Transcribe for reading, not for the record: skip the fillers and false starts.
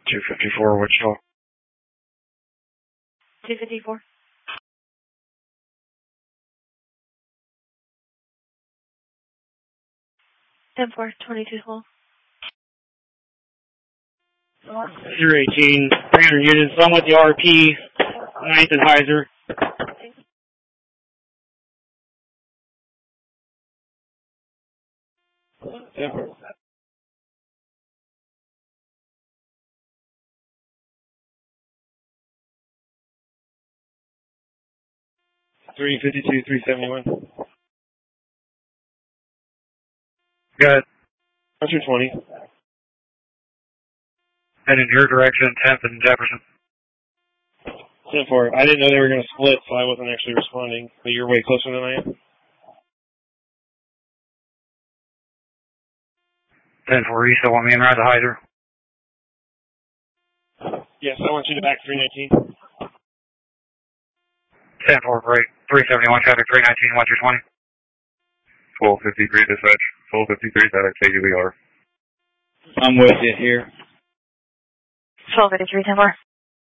254, Wichita. 254. 10-4, 2212. 018, 300 units. I'm with the RP, 9th and Heiser. 10-4. 352, 371. Got 120. And in your direction, 10th and Jefferson. 10-4. I didn't know they were going to split, so I wasn't actually responding. But you're way closer than I am. 10-4, you still want me in ride the Heiser? Yes, I want you to back 319. 10-4, break. 371 traffic, 319, what's your 20? 1253 dispatch. 1253 static KUBR. I'm with you here. 1253, 10-4.